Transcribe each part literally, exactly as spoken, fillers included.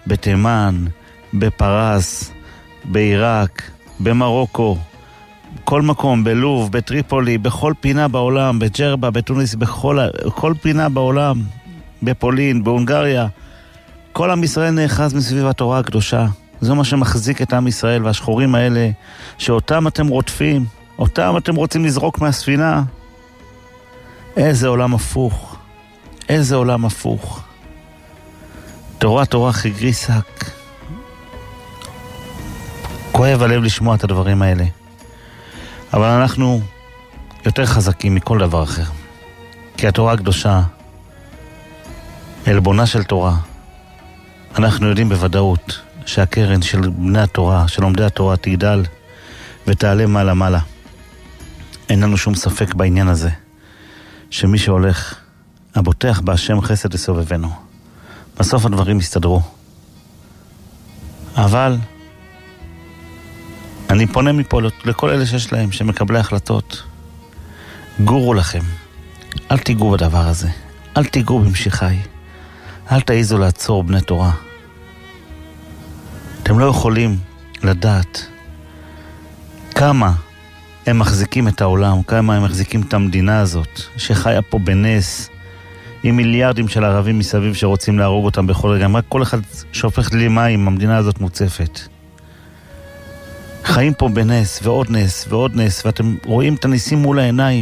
בתימן, בפרס, בעיראק, במרוקו, כל מקום, בלוב, בטריפולי, בכל פינה בעולם, בג'רבה, בתוניס, בכל כל פינה בעולם, בפולין, בהונגריה. כל עם ישראל נאחז מסביב התורה הקדושה. זה מה שמחזיק את עם ישראל, והשחורים האלה, שאותם אתם רודפים, אותם אתם רוצים לזרוק מהספינה. איזה עולם הפוך, איזה עולם הפוך. תורה, תורה חגרי שק. כואב הלב לשמוע את הדברים האלה. אבל אנחנו יותר חזקים מכל דבר אחר. כי התורה הקדושה, אלבונה של תורה, אנחנו יודעים בוודאות שהקרן של בני התורה, של לומדי התורה, תגדל ותעלה מעלה מעלה. אין לנו שום ספק בעניין הזה, שמי שהולך, הבוטח בהשם חסד לסובבנו. בסוף הדברים יסתדרו. אבל אני פונה מפה לכל אלה שיש להם, שמקבלי החלטות. גורו לכם. אל תיגעו בדבר הזה. אל תיגעו במשיחי. אל תעיזו לעצור בני תורה. אתם לא יכולים לדעת כמה הם מחזיקים את העולם, כמה הם מחזיקים את המדינה הזאת, שחיה פה בנס, עם מיליארדים של ערבים מסביב שרוצים להרוג אותם בכל רגע. רק כל אחד שופך לי מים, המדינה הזאת מוצפת. חיים פה בנס ועוד נס ועוד נס, ואתם רואים את הניסים מול העיניים.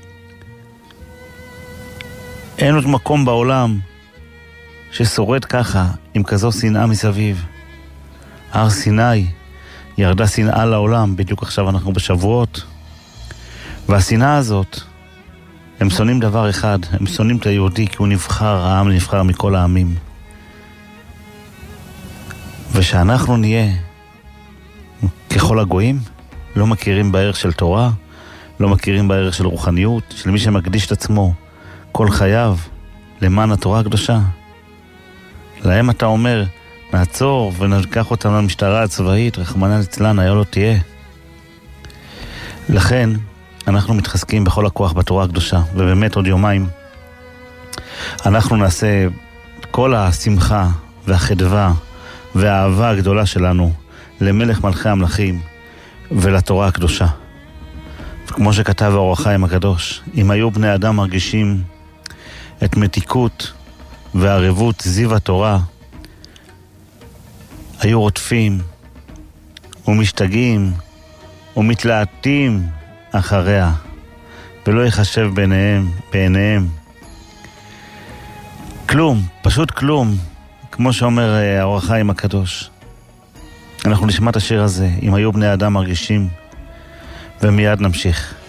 אין עוד מקום בעולם ששורד ככה, עם כזו שנאה מסביב. הר סיני, ירדה שנאה לעולם, בדיוק עכשיו אנחנו בשבועות. והשנאה הזאת, הם שונאים דבר אחד, הם שונאים את היהודי, כי הוא נבחר, העם נבחר מכל העמים. ושאנחנו נהיה ככל הגויים, לא מכירים בערך של תורה, לא מכירים בערך של רוחניות, של מי שמקדיש את עצמו כל חייו למען התורה הקדושה. להם אתה אומר, נעצור ונלקח אותם למשטרה הצבאית, רחמנא ליצלן, היה לא תהיה. לכן אנחנו מתחזקים בכל הכוח בתורה הקדושה, ובאמת עוד יומיים אנחנו נעשה כל השמחה והחדווה והאהבה הגדולה שלנו למלך מלכי המלכים ולתורה הקדושה. וכמו שכתב האור החיים הקדוש, אם היו בני אדם מרגישים את מתיקות והערבות זיו התורה, היו רודפים ומשתגעים ומתלהטים אחריה, ולא יחשב ביניהם, בעיניהם כלום, פשוט כלום, כמו שאומר האור החיים הקדוש. אנחנו נשמע את השיר הזה, אם היו בני אדם מרגישים, ומיד נמשיך.